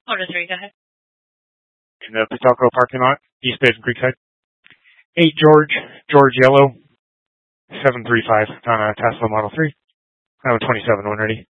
Motor 3, go ahead. In the Patelco parking lot, East Basin Creekside. 8 George Yellow, 735 on a Tesla Model 3. I have a 27 one ready.